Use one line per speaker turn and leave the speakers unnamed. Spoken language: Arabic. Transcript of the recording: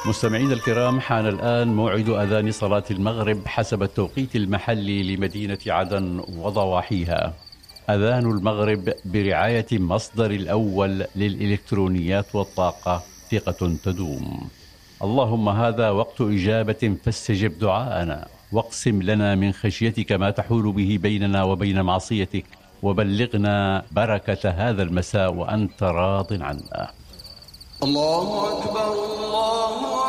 مستمعينا الكرام، حان الآن موعد أذان صلاة المغرب حسب التوقيت المحلي لمدينة عدن وضواحيها. أذان المغرب برعاية مصدر الأول للإلكترونيات والطاقة، ثقة تدوم. اللهم هذا وقت إجابة فاستجب دعاءنا، واقسم لنا من خشيتك ما تحول به بيننا وبين معصيتك، وبلغنا بركة هذا المساء وأنت راض عنا.
الله أكبر الله